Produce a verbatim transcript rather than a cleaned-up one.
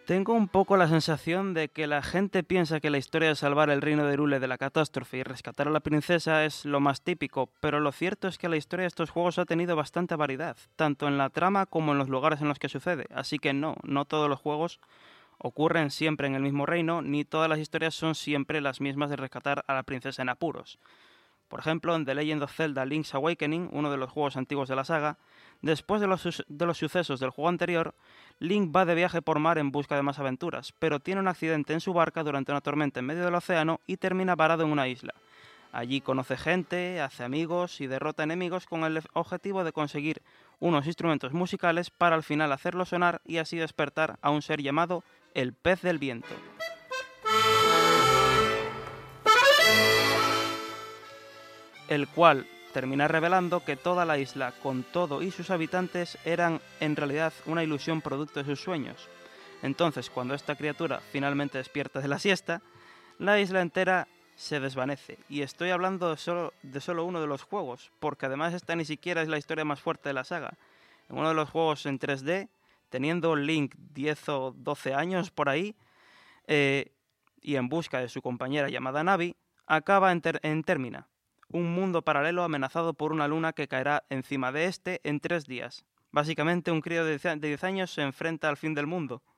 Tengo un poco la sensación de que la gente piensa que la historia de salvar el reino de Hyrule de la catástrofe y rescatar a la princesa es lo más típico, pero lo cierto es que la historia de estos juegos ha tenido bastante variedad, tanto en la trama como en los lugares en los que sucede, así que no, no todos los juegos ocurren siempre en el mismo reino, ni todas las historias son siempre las mismas de rescatar a la princesa en apuros. Por ejemplo, en The Legend of Zelda Link's Awakening, uno de los juegos antiguos de la saga, después de los, de los sucesos del juego anterior, Link va de viaje por mar en busca de más aventuras, pero tiene un accidente en su barca durante una tormenta en medio del océano y termina varado en una isla. Allí conoce gente, hace amigos y derrota enemigos con el objetivo de conseguir unos instrumentos musicales para al final hacerlo sonar y así despertar a un ser llamado el Pez del Viento, el cual termina revelando que toda la isla, con todo y sus habitantes, eran en realidad una ilusión producto de sus sueños. Entonces, cuando esta criatura finalmente despierta de la siesta, la isla entera se desvanece. Y estoy hablando de solo, de solo uno de los juegos, porque además esta ni siquiera es la historia más fuerte de la saga. En uno de los juegos en tres D, teniendo Link diez o doce años por ahí, eh, y en busca de su compañera llamada Navi, acaba en, ter- en Termina, un mundo paralelo amenazado por una luna que caerá encima de este en tres días. Básicamente, un crío de diez años se enfrenta al fin del mundo.